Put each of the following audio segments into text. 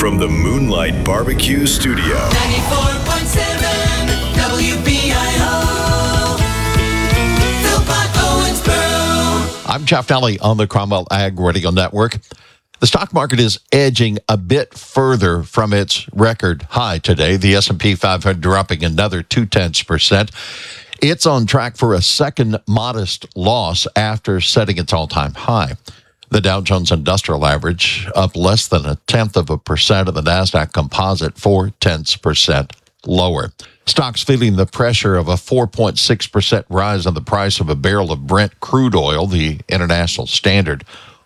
from the Moonlight Barbecue Studio. 94.7 WBIO. Philpott Owensboro. I'm Jeff Daly on the Cromwell Ag Radio Network. The stock market is edging a bit further from its record high today. The S&P 500 dropping another 0.2%. It's on track for a second modest loss after setting its all-time high. The Dow Jones Industrial Average up less than 0.1% of the NASDAQ Composite, 0.4% lower. Stocks feeling the pressure of a 4.6% rise in the price of a barrel of Brent crude oil, the international standard,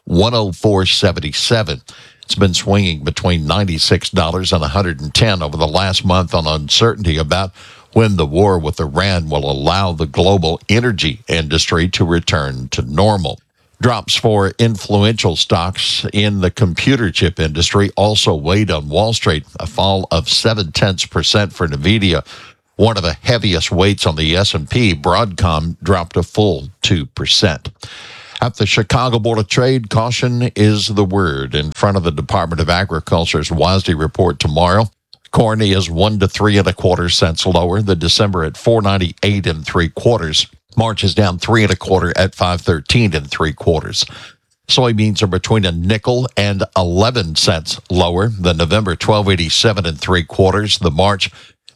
104.77. It's been swinging between $96 and $110 over the last month on uncertainty about when the war with Iran will allow the global energy industry to return to normal. Drops for influential stocks in the computer chip industry also weighed on Wall Street, a fall of 0.7% for NVIDIA. One of the heaviest weights on the S&P, Broadcom, dropped a full 2%. At the Chicago Board of Trade, caution is the word in front of the Department of Agriculture's WASDE report tomorrow. Corn is 1 to 3.25 cents lower. The December at 4.98 3/4. March is down 3.25 at 5.13 3/4. Soybeans are between a nickel and 11 cents lower. The November 12.87 3/4. The March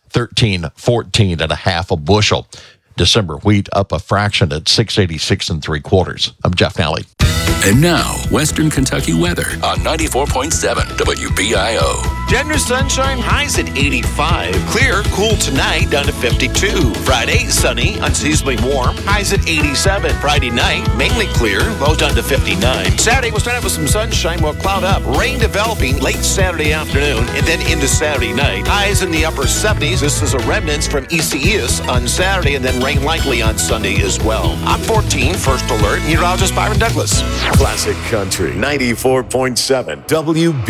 13.14 1/2 a bushel. December wheat up a fraction at 6.86 3/4. I'm Jeff Nally. And now, Western Kentucky weather on 94.7 WBIO. Generous sunshine, highs at 85. Clear, cool tonight, down to 52. Friday, sunny, unseasonably warm, highs at 87. Friday night, mainly clear, lows down to 59. Saturday, we'll start out with some sunshine, we'll cloud up. Rain developing late Saturday afternoon and then into Saturday night. Highs in the upper 70s. This is a remnants from Isaias on Saturday and then rain likely on Sunday as well. I'm 14, first alert, meteorologist Byron Douglas. Classic Country 94.7 WB.